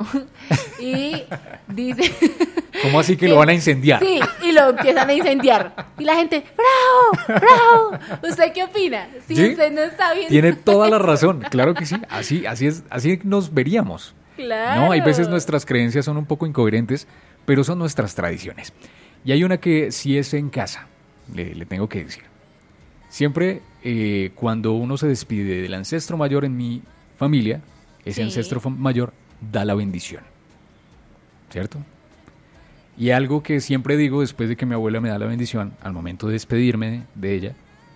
Y dice... ¿Cómo así que lo van a incendiar? Sí, y lo empiezan a incendiar. Y la gente, ¡bravo! ¡Bravo! ¿Usted qué opina? Si ¿Sí? usted no está viendo... Tiene toda la razón, claro que sí, así es, así nos veríamos. Claro. No, hay veces nuestras creencias son un poco incoherentes, pero son nuestras tradiciones. Y hay una que sí es en casa, le tengo que decir. Siempre cuando uno se despide del ancestro mayor en mi familia, ese ancestro mayor da la bendición, ¿cierto? Y algo que siempre digo después de que mi abuela me da la bendición, al momento de despedirme de ella,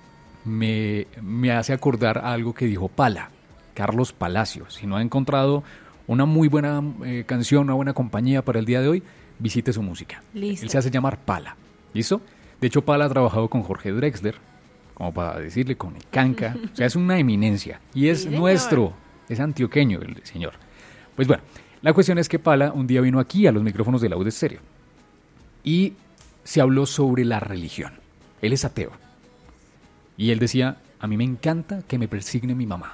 me hace acordar a algo que dijo Pala, Carlos Palacios. Si no ha encontrado una muy buena canción, una buena compañía para el día de hoy, visite su música. Listo. Él se hace llamar Pala, ¿listo? De hecho, Pala ha trabajado con Jorge Drexler, como para decirle, con el Canca. O sea, es una eminencia. Y es nuestro, es antioqueño el señor. Pues bueno, la cuestión es que Pala un día vino aquí a los micrófonos de la UD Stereo y se habló sobre la religión. Él es ateo. Y él decía, a mí me encanta que me persigne mi mamá.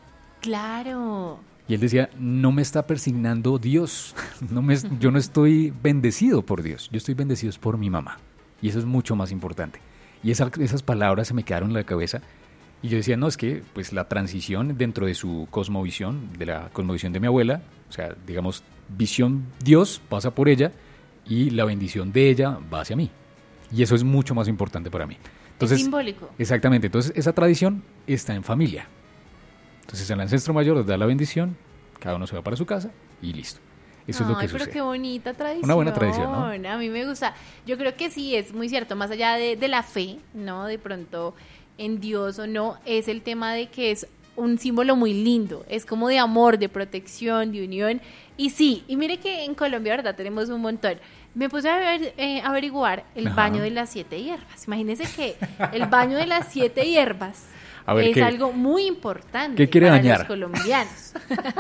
Claro. Y él decía, no me está persignando Dios. Yo no estoy bendecido por Dios. Yo estoy bendecido por mi mamá. Y eso es mucho más importante. Y esas palabras se me quedaron en la cabeza. Y yo decía, no, es que pues la transición dentro de su cosmovisión, de la cosmovisión de mi abuela, o sea, digamos, visión Dios pasa por ella y la bendición de ella va hacia mí. Y eso es mucho más importante para mí. Entonces, es simbólico. Exactamente. Entonces, esa tradición está en familia. Entonces, el ancestro mayor nos da la bendición, cada uno se va para su casa y listo. Eso es lo que sucede. Pero qué bonita tradición. Una buena tradición, ¿no? A mí me gusta. Yo creo que sí, es muy cierto. Más allá de la fe, ¿no? De pronto en Dios o no, es el tema de que es un símbolo muy lindo. Es como de amor, de protección, de unión. Y sí, y mire que en Colombia, ¿verdad? Tenemos un montón. Me puse a averiguar el baño de las 7 hierbas. Imagínense que el baño de las 7 hierbas es algo muy importante para los colombianos.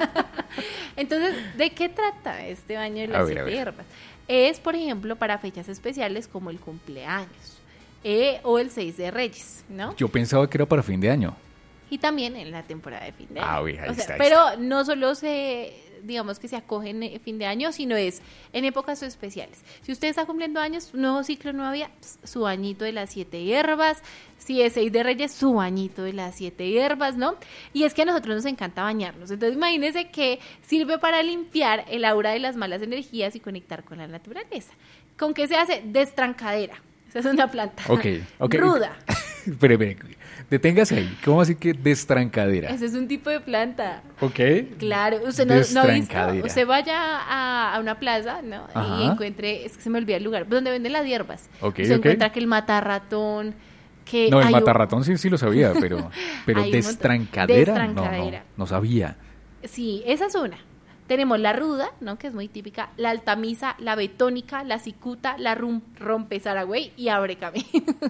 Entonces, ¿de qué trata este baño de las 7 hierbas? Es, por ejemplo, para fechas especiales como el cumpleaños o el 6 de Reyes, ¿no? Yo pensaba que era para fin de año. Y también en la temporada de fin de año. Ahí está. Pero no solo digamos que se acoge en fin de año, sino es en épocas especiales. Si usted está cumpliendo años, nuevo ciclo, nueva vida, su bañito de las 7 hierbas. Si es 6 de Reyes, su bañito de las 7 hierbas, ¿no? Y es que a nosotros nos encanta bañarnos. Entonces imagínense que sirve para limpiar el aura de las malas energías y conectar con la naturaleza. ¿Con qué se hace? Destrancadera. Esa es una planta ruda. Espere, deténgase ahí. ¿Cómo así que destrancadera? Ese es un tipo de planta. Ok. Claro, usted no ha visto. Usted vaya a una plaza, ¿no? Ajá. Y encuentre, es que se me olvida el lugar, donde venden las hierbas. Usted encuentra que el matarratón, que no, el matarratón sí lo sabía, pero destrancadera, no sabía. Sí, esa es una. Tenemos la ruda, ¿no? Que es muy típica, la altamisa, la betónica, la cicuta, la rompezaragüey y abrecame.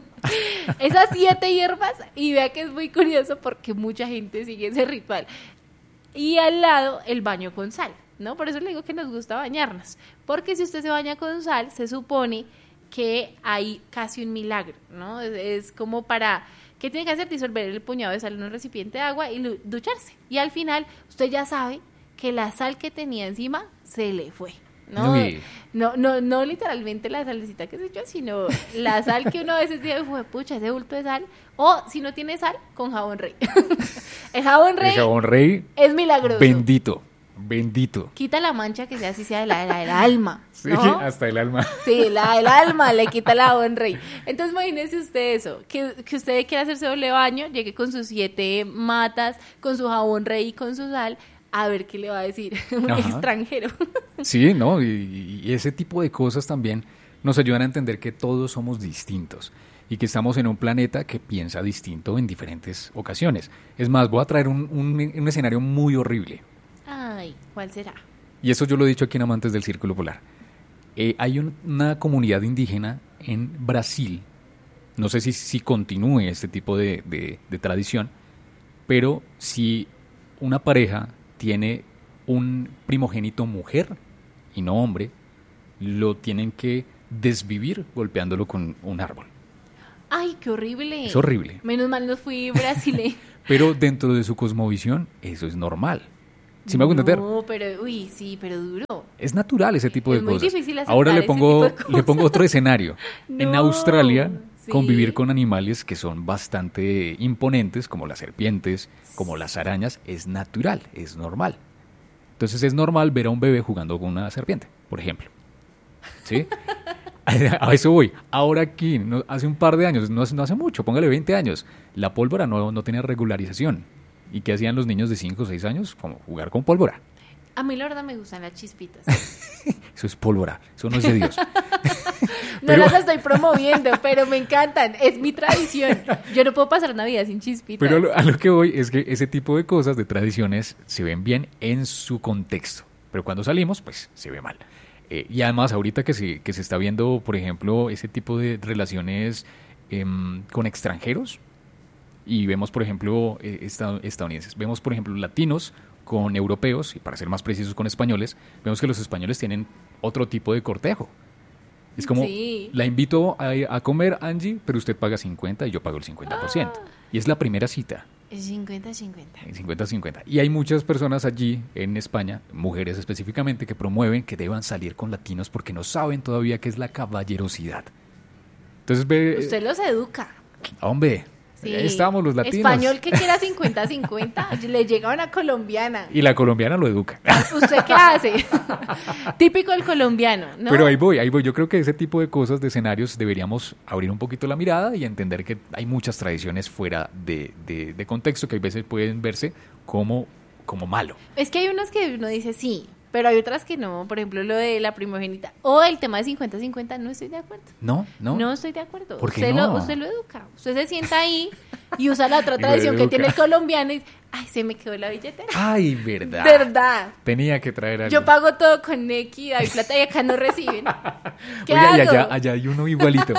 Esas 7 hierbas, y vea que es muy curioso porque mucha gente sigue ese ritual. Y al lado, el baño con sal, ¿no? Por eso le digo que nos gusta bañarnos. Porque si usted se baña con sal, se supone que hay casi un milagro, ¿no? Es como para... ¿Qué tiene que hacer? Disolver el puñado de sal en un recipiente de agua y ducharse. Y al final, usted ya sabe que la sal que tenía encima se le fue, ¿no? No literalmente la salecita que se echó, sino la sal que uno a veces dice, pucha, ese bulto de sal. O si no tiene sal, con jabón rey. El jabón rey es milagroso. Bendito. Quita la mancha que sea así, sea la del alma, ¿no? Sí, hasta el alma. Sí, la del alma le quita el jabón rey. Entonces imagínese usted eso, que usted quiera hacerse doble baño, llegue con sus 7 matas, con su jabón rey y con su sal, a ver qué le va a decir un extranjero. Sí, ¿no? Y ese tipo de cosas también nos ayudan a entender que todos somos distintos y que estamos en un planeta que piensa distinto en diferentes ocasiones. Es más, voy a traer un escenario muy horrible. Ay, ¿cuál será? Y eso yo lo he dicho aquí en Amantes del Círculo Polar. Hay una comunidad indígena en Brasil, no sé si continúe este tipo de tradición, pero si una pareja tiene un primogénito mujer y no hombre, lo tienen que desvivir golpeándolo con un árbol. ¡Ay, qué horrible! Es horrible. Menos mal no fui brasileño. Pero dentro de su cosmovisión, eso es normal. ¿Sí me hago entender? No, pero, uy, sí, pero duro. Es natural ese tipo de Es muy cosas. difícil aceptar Ahora ese tipo de le pongo cosas. otro escenario. En No, Australia, sí. convivir con animales que son bastante imponentes, como las serpientes, como las arañas, es natural, es normal. Entonces es normal ver a un bebé jugando con una serpiente, por ejemplo. ¿Sí? A eso voy. Ahora aquí, hace un par de años, no hace mucho, póngale 20 años, la pólvora no tenía regularización. ¿Y qué hacían los niños de 5 o 6 años? Como jugar con pólvora. A mí la verdad me gustan las chispitas. Eso es pólvora, eso no es de Dios. No Pero- las estoy promoviendo, pero me encantan. Es mi tradición. Yo no puedo pasar Navidad sin chispitas. Pero a lo que voy es que ese tipo de cosas, de tradiciones, se ven bien en su contexto. Pero cuando salimos, pues se ve mal. Y además, ahorita que se está viendo, por ejemplo, ese tipo de relaciones con extranjeros, y vemos, por ejemplo, estadounidenses, vemos, por ejemplo, latinos con europeos, y para ser más precisos, con españoles, vemos que los españoles tienen otro tipo de cortejo. Es como, Sí. la invito a comer, Angie, pero usted paga 50 y yo pago el 50%. Y es la primera cita. Es 50-50. En 50-50. Y hay muchas personas allí en España, mujeres específicamente, que promueven que deban salir con latinos porque no saben todavía qué es la caballerosidad. Entonces ve, Usted los educa. hombre, Sí. ahí estamos los latinos. Español que quiera 50-50, le llega una colombiana. Y la colombiana lo educa. ¿Usted qué hace? Típico el colombiano, ¿no? Pero ahí voy. Yo creo que ese tipo de cosas, de escenarios, deberíamos abrir un poquito la mirada y entender que hay muchas tradiciones fuera de contexto que a veces pueden verse como malo. Es que hay unas que uno dice sí, pero hay otras que no. Por ejemplo, lo de la primogénita. O el tema de 50-50, no estoy de acuerdo. No. No estoy de acuerdo. ¿Por qué usted, no? usted lo educa. Usted se sienta ahí y usa la otra Y lo tradición que educa. tiene el colombiano y dice, ay, se me quedó la billetera. Ay, verdad. ¿Verdad? Tenía que traer algo. Yo pago todo con Nequi, hay plata y acá no reciben. ¿Qué Oiga, y hago? allá hay uno igualito.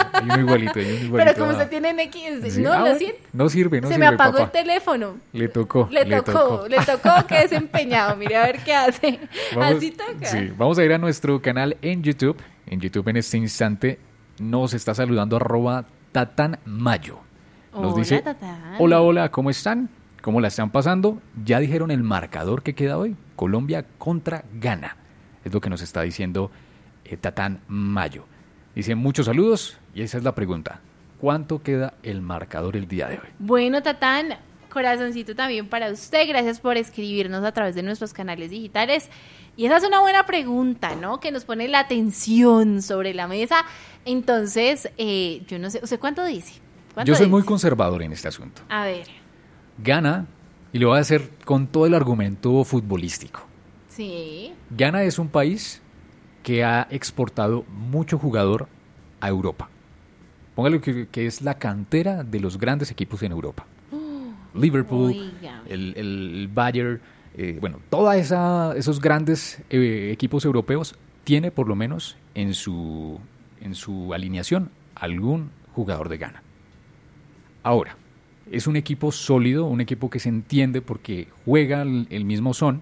Pero como usted tiene Nequi, Sí. no, lo siento. No sirve, Se me apagó el teléfono. Le tocó. Le tocó que desempeñado. Mire a ver qué hace. Así toca. Sí, vamos a ir a nuestro canal en YouTube. En YouTube en este instante nos está saludando @tatanmayo. Nos Hola, dice, Tatán. hola, ¿cómo están? ¿Cómo la están pasando? Ya dijeron el marcador que queda hoy. Colombia contra Ghana. Es lo que nos está diciendo Tatán Mayo. Dice, muchos saludos y esa es la pregunta. ¿Cuánto queda el marcador el día de hoy? Bueno, Tatán, corazoncito también para usted. Gracias por escribirnos a través de nuestros canales digitales. Y esa es una buena pregunta, ¿no? Que nos pone la atención sobre la mesa. Entonces, yo no sé, ¿usted cuánto dice? ¿Cuánto Yo soy muy dice? conservador en este asunto. A ver, Ghana, y lo voy a hacer con todo el argumento futbolístico. sí. Ghana es un país que ha exportado mucho jugador a Europa. Póngale que es la cantera de los grandes equipos en Europa. Liverpool, Oiga. el Bayern, bueno, todos esos grandes equipos europeos tiene por lo menos en su alineación algún jugador de Ghana. Ahora, es un equipo sólido, un equipo que se entiende porque juega el mismo son.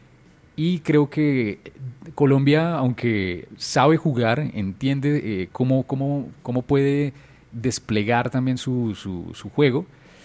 Y creo que Colombia, aunque sabe jugar, entiende cómo puede desplegar también su juego,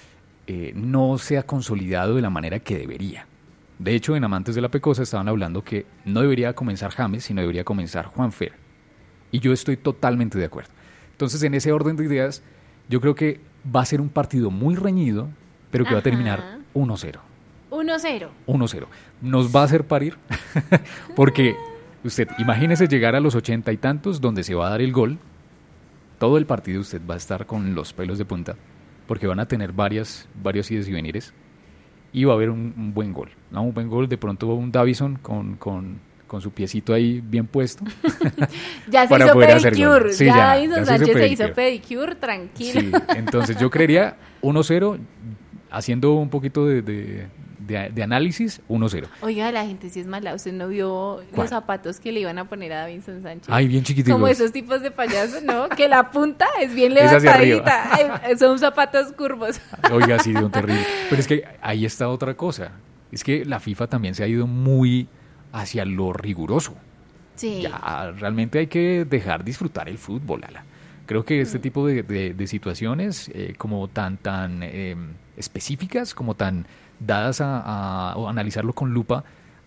no se ha consolidado de la manera que debería. De hecho, en Amantes de la Pecosa estaban hablando que no debería comenzar James, sino debería comenzar Juanfer. Y yo estoy totalmente de acuerdo. Entonces, en ese orden de ideas, yo creo que va a ser un partido muy reñido, pero que va a terminar Ajá. 1-0. 1-0. 1-0. Nos va a hacer parir, porque usted, imagínese llegar a los 80 y tantos, donde se va a dar el gol. Todo el partido usted va a estar con los pelos de punta, porque van a tener varios ides y venires, y va a haber un buen gol, ¿no? Un buen gol, de pronto un Davison con su piecito ahí bien puesto. Ya se Para hizo poder hacer pedicure. gol. Sí, ya ya Davinson se hizo Sánchez se pedicure. hizo pedicure, tranquilo. Sí, entonces yo creería 1-0, haciendo un poquito de análisis, 1-0. Oiga, la gente sí es mala. Usted no vio ¿Cuál? los zapatos que le iban a poner a Davinson Sánchez. Ay, bien chiquiticos. Como esos tipos de payasos, ¿no? Que la punta es bien Es hacia levantadita. Ay, son zapatos curvos. Oiga, sí, de un terrible. Pero es que ahí está otra cosa. Es que la FIFA también se ha ido muy hacia lo riguroso. Sí. Ya realmente hay que dejar disfrutar el fútbol, Ala. Creo que este tipo de situaciones como tan específicas, como tan dadas a analizarlo con lupa,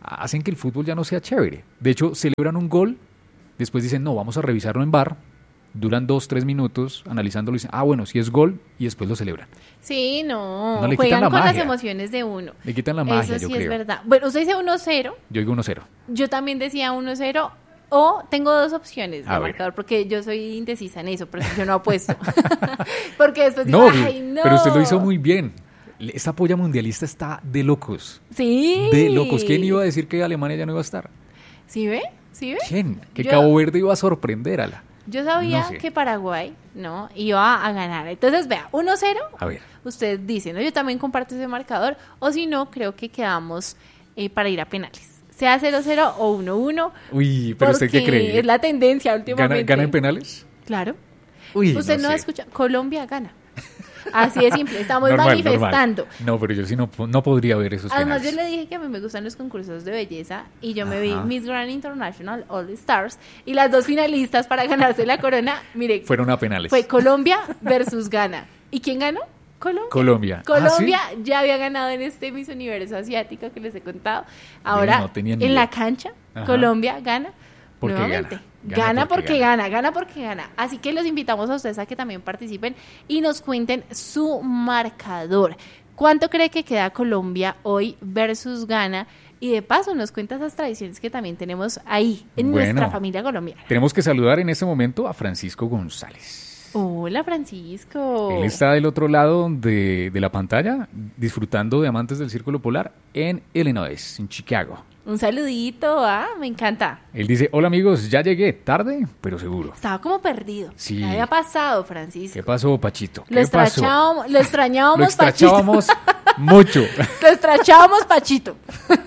hacen que el fútbol ya no sea chévere. De hecho, celebran un gol, después dicen, no, vamos a revisarlo en VAR, duran 2-3 minutos analizándolo y dicen, bueno, si es gol, y después lo celebran. Sí, no No le juegan quitan la con magia. las emociones de uno. Le quitan la magia, Eso yo sí creo. es verdad. Bueno, usted dice 1-0, Yo digo 1-0. yo también decía 1-0, o tengo dos opciones de A ver. marcador, porque yo soy indecisa en eso, pero yo no apuesto. Porque después No, digo, ay, no. pero usted lo hizo muy bien. Esta polla mundialista está de locos. Sí. De locos. ¿Quién iba a decir que Alemania ya no iba a estar? ¿Sí ve? ¿Sí ve? ¿Quién? Que Yo- Cabo Verde iba a sorprender a la... Yo sabía No sé. que Paraguay, ¿no? Iba a ganar. Entonces, vea, 1-0, A ver. usted dice, ¿no? Yo también comparto ese marcador, o si no, creo que quedamos para ir a penales. Sea 0-0 o 1-1. Uy, pero ¿usted qué porque cree? es la tendencia últimamente. ¿Gana en penales? Claro. Uy, Usted no sé. escucha. Colombia gana. Así de simple. Estamos Normal, manifestando. normal. No, pero yo sí no podría ver esos Además, penales. yo le dije que a mí me gustan los concursos de belleza y yo me vi Ajá. Miss Grand International All Stars y las dos finalistas para ganarse la corona, mire, Fueron a penales. fue Colombia versus Ghana. ¿Y quién ganó? Colombia. Colombia. Colombia ¿Ah, ya había ganado en este Miss Universo asiático que les he contado. Ahora, no tenía ni en idea. la cancha, Ajá. Colombia gana. ¿Por qué nuevamente. gana? Gana porque porque gana, gana porque gana. Así que los invitamos a ustedes a que también participen y nos cuenten su marcador. ¿Cuánto cree que queda Colombia hoy versus Ghana? Y de paso nos cuenta esas tradiciones que también tenemos ahí en Bueno. nuestra familia colombiana. Tenemos que saludar en este momento a Francisco González. Hola, Francisco. Él está del otro lado de la pantalla, disfrutando de Amantes del Círculo Polar en Illinois, en Chicago. Un saludito, me encanta. Él dice, hola amigos, ya llegué, tarde, pero seguro. Estaba como perdido. Sí. ¿Qué había pasado, Francisco? ¿Qué pasó, Pachito? Lo ¿Qué pasó? extrañábamos, lo Lo extrañábamos, Pachito. extrachábamos mucho. Lo extrañábamos, Pachito.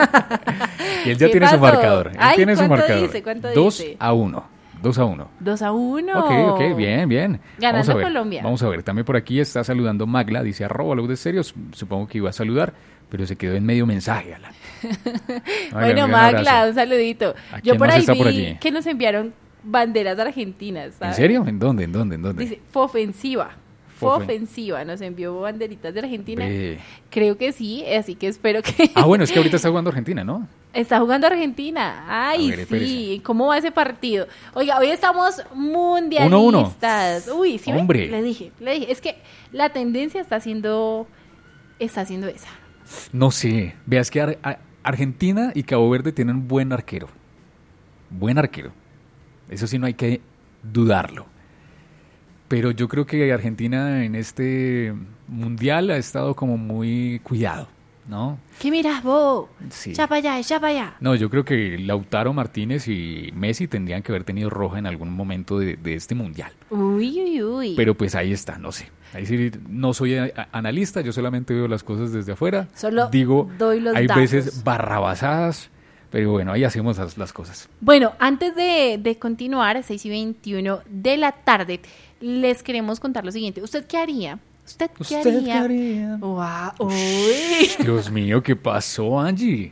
Y él ya ¿Qué tiene su pasó? marcador. Él Ay, tiene su ¿cuánto marcador. dice? ¿Cuánto 2 dice? a 1. 2-1. 2-1. Ok, bien, bien. Ganando Vamos a ver. Colombia. Vamos a ver, también por aquí está saludando Magla, dice @Luz de Serios, supongo que iba a saludar, pero se quedó en medio mensaje. Magla, Bueno, un Magla, abrazo. un saludito. ¿A Yo quién por más ahí está por vi allí? que nos enviaron banderas argentinas. ¿En ¿sabes? serio? ¿En dónde? ¿En dónde? ¿En dónde? Dice, Fofensiva. Fofen- Fofensiva. Nos envió banderitas de Argentina. Ve. Creo que sí, así que espero que... Bueno, es que ahorita está jugando Argentina, ¿no? Está jugando Argentina. Ay, A ver, espérese. sí. ¿Cómo va ese partido? Oiga, hoy estamos mundialistas. Uy, sí. ¿ve? Hombre. Le dije. Es que la tendencia está siendo esa. No sé. Veas que Argentina y Cabo Verde tienen buen arquero. Buen arquero. Eso sí, no hay que dudarlo. Pero yo creo que Argentina en este mundial ha estado como muy cuidado, ¿no? ¿Qué miras vos? Sí. Ya para allá, ya para allá. No, yo creo que Lautaro Martínez y Messi tendrían que haber tenido roja en algún momento de este mundial. Uy. Pero pues ahí está, no sé. Ahí sí no soy analista, yo solamente veo las cosas desde afuera. Solo digo, doy los hay datos. veces barrabasadas, pero bueno, ahí hacemos las cosas. Bueno, antes de continuar, 6:21 de la tarde, les queremos contar lo siguiente. ¿Usted qué haría? ¿Usted qué haría? Wow. Uy. Dios mío, ¿qué pasó, Angie?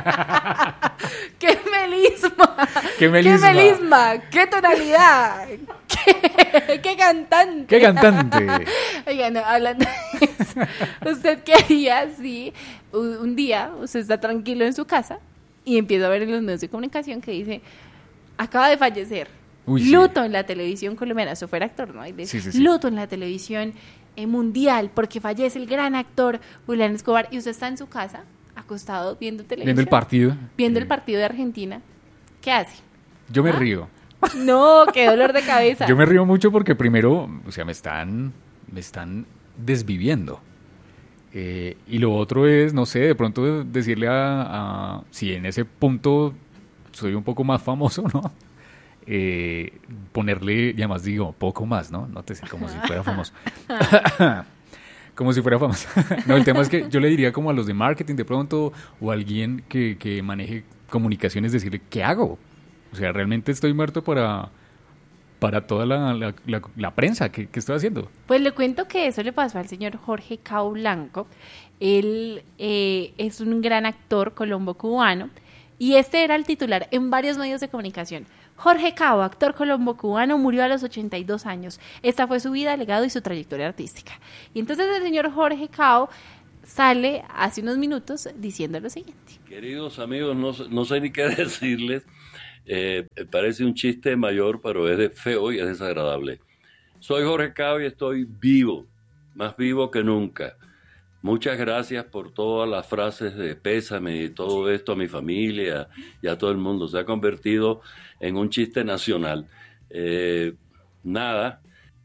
¡Qué melisma! ¡Qué melisma! ¡Qué melisma! ¡Qué tonalidad! ¡Qué cantante! ¡Qué cantante! Oiga, no, hablando de eso, ¿usted qué haría si un día usted está tranquilo en su casa y empieza a ver en los medios de comunicación que dice, acaba de fallecer, Uy, sí. luto en la televisión colombiana, eso fuera actor, ¿no? Y dice, Sí. luto en la televisión mundial porque fallece el gran actor Julián Escobar y usted está en su casa acostado viendo televisión. Viendo el partido. Viendo el partido de Argentina. ¿Qué hace? Yo me río. No, qué dolor de cabeza. Yo me río mucho porque primero, o sea, me están desviviendo. Y lo otro es, no sé, de pronto decirle si en ese punto soy un poco más famoso, ¿no? Ponerle, y además digo, poco más, ¿no? No te sé, como si fuera famoso. Como si fuera famoso. No, el tema es que yo le diría como a los de marketing de pronto, o a alguien que maneje comunicaciones, decirle, ¿qué hago? O sea, realmente estoy muerto para toda la prensa. ¿Qué estoy haciendo? Pues le cuento que eso le pasó al señor Jorge Cao Blanco. Él es un gran actor colombo-cubano y este era el titular en varios medios de comunicación. Jorge Cao, actor colombo-cubano, murió a los 82 años. Esta fue su vida, legado y su trayectoria artística. Y entonces el señor Jorge Cao sale hace unos minutos diciendo lo siguiente. Queridos amigos, no sé ni qué decirles. Parece un chiste mayor, pero es feo y es desagradable. Soy Jorge Cao y estoy vivo, más vivo que nunca. Muchas gracias por todas las frases de pésame y todo esto a mi familia y a todo el mundo. Se ha convertido en un chiste nacional. Nada.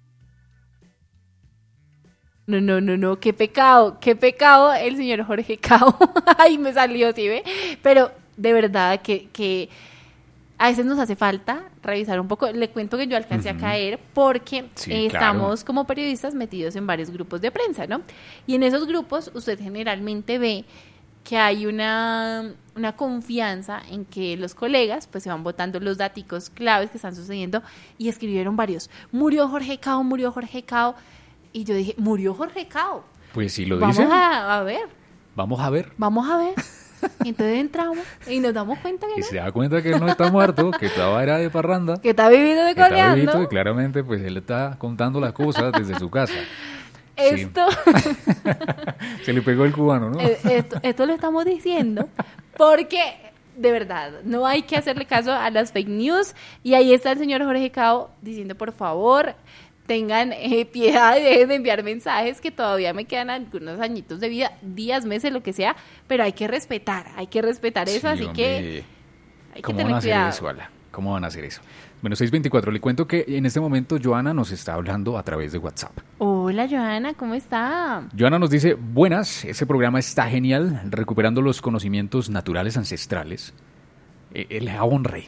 No, qué pecado el señor Jorge Cao. Ay, me salió, ¿sí ve? Pero de verdad que a veces nos hace falta revisar un poco. Le cuento que yo alcancé a caer porque estamos como periodistas metidos en varios grupos de prensa, ¿no? Y en esos grupos usted generalmente ve que hay una confianza en que los colegas pues se van botando los daticos claves que están sucediendo, y escribieron varios: murió Jorge Cao. Y yo dije, ¿murió Jorge Cao? Pues si lo dicen. Vamos a ver. Y entonces entramos y nos damos cuenta que no. Y se da cuenta que no está muerto, que estaba era de parranda. Que está viviendo de coleando. Y claramente pues él está contando las cosas desde su casa. Esto... Sí. Se le pegó el cubano, ¿no? Esto lo estamos diciendo porque... De verdad, no hay que hacerle caso a las fake news. Y ahí está el señor Jorge Cao diciendo, por favor, tengan piedad y dejen de enviar mensajes, que todavía me quedan algunos añitos de vida, días, meses, lo que sea, pero hay que respetar eso, así que hay que tener cuidado. ¿Cómo van a hacer eso? Bueno, 6:24, le cuento que en este momento Joana nos está hablando a través de WhatsApp. Hola Joana, ¿cómo está? Joana nos dice, buenas, ese programa está genial, recuperando los conocimientos naturales ancestrales. El jabón rey.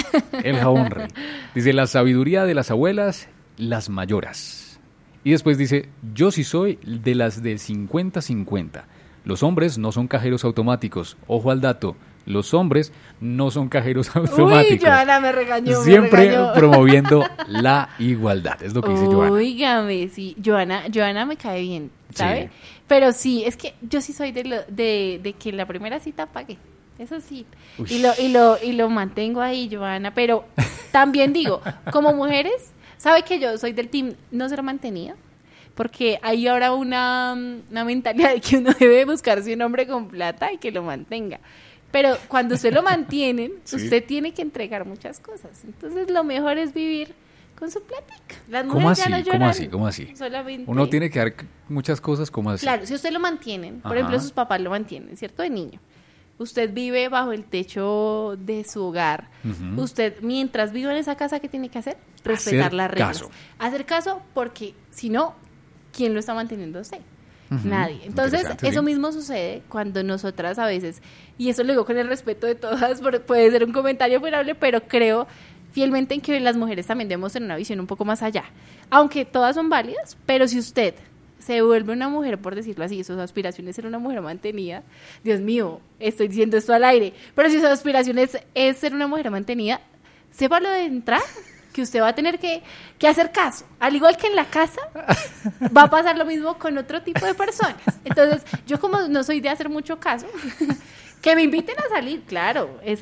Dice, la sabiduría de las abuelas, las mayoras. Y después dice, yo sí soy de las de 50-50. Los hombres no son cajeros automáticos. Ojo al dato. Los hombres no son cajeros automáticos. Uy, Joana me regañó. Siempre promoviendo la igualdad. Es lo que dice Joana. Óigame, sí. Joana me cae bien, ¿sabe? Sí. Pero sí, es que yo sí soy de que la primera cita pague. Eso sí. Y lo mantengo ahí, Joana. Pero también digo, como mujeres, ¿sabe que yo soy del team no ser mantenida? Porque hay ahora una mentalidad de que uno debe buscarse un hombre con plata y que lo mantenga. Pero cuando usted lo mantienen, sí, usted tiene que entregar muchas cosas. Entonces lo mejor es vivir con su plática. Las mujeres ya no lloran. ¿Cómo así? Solamente... Uno tiene que dar muchas cosas, ¿cómo así? Claro, si usted lo mantienen, por ejemplo, sus papás lo mantienen, ¿cierto? De niño. Usted vive bajo el techo de su hogar. Uh-huh. Usted, mientras vive en esa casa, ¿qué tiene que hacer? Respetar las reglas. Hacer caso, porque si no, ¿quién lo está manteniendo a usted? Uh-huh. Nadie. Entonces, eso mismo sucede cuando nosotras a veces, y eso lo digo con el respeto de todas, puede ser un comentario vulnerable, pero creo fielmente en que las mujeres también debemos tener una visión un poco más allá. Aunque todas son válidas, pero si usted se vuelve una mujer, por decirlo así, sus aspiraciones es ser una mujer mantenida, Dios mío, estoy diciendo esto al aire, pero si sus aspiraciones es ser una mujer mantenida, sépalo de entrar, que usted va a tener que hacer caso. Al igual que en la casa, va a pasar lo mismo con otro tipo de personas. Entonces, yo como no soy de hacer mucho caso, que me inviten a salir, claro, es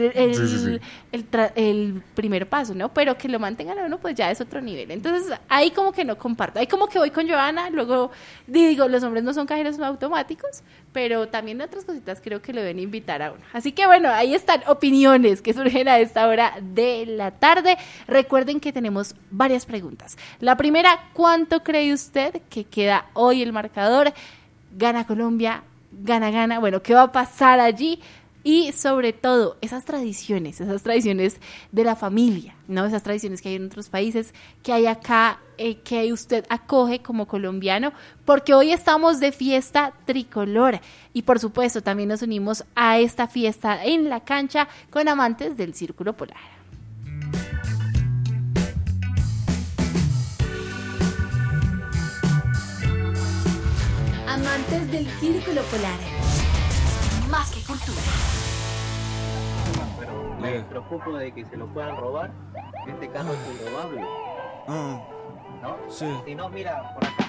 el primer paso, ¿no? Pero que lo mantengan a uno, pues ya es otro nivel. Entonces, ahí como que no comparto. Ahí como que voy con Joana, luego digo, los hombres no son cajeros automáticos, pero también otras cositas creo que lo deben invitar a uno. Así que bueno, ahí están opiniones que surgen a esta hora de la tarde. Recuerden que tenemos varias preguntas. La primera, ¿cuánto cree usted que queda hoy el marcador? ¿Gana Colombia? ¿Gana? Bueno, ¿qué va a pasar allí? Y sobre todo, esas tradiciones de la familia, ¿no? Esas tradiciones que hay en otros países, que hay acá, que usted acoge como colombiano, porque hoy estamos de fiesta tricolor. Y por supuesto, también nos unimos a esta fiesta en la cancha con amantes del Círculo Polar. Amantes del Círculo Polar, más que cultura. Pero me preocupo de que se lo puedan robar. Este carro es improbable. ¿No? Sí. Si no, mira, por acá.